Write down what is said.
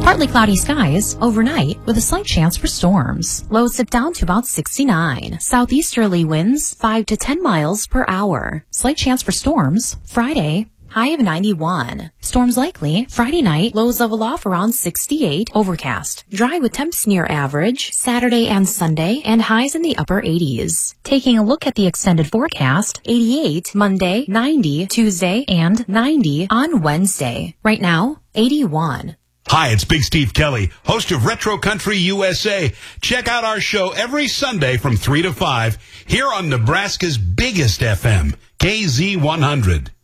Partly cloudy skies overnight with a slight chance for storms. Lows dip down to about 69. Southeasterly winds 5 to 10 miles per hour. Slight chance for storms Friday. High of 91. Storms likely Friday night. Lows level off around 68. Overcast. Dry with temps near average Saturday and Sunday, and highs in the upper 80s. Taking a look at the extended forecast, 88 Monday, 90 Tuesday, and 90 on Wednesday. Right now, 81. Hi, it's Big Steve Kelly, host of Retro Country USA. Check out our show every Sunday from 3 to 5 here on Nebraska's biggest FM, KZ100.